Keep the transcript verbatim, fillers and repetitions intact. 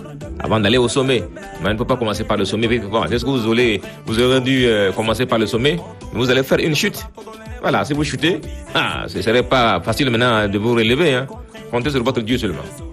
avant d'aller au sommet. Mais on ne peut pas commencer par le sommet. Est-ce que vous aurez, vous aurez dû euh, commencer par le sommet? Vous allez faire une chute. Voilà, si vous chutez, ah, ce serait pas facile maintenant de vous relever. Hein. Comptez sur votre Dieu seulement.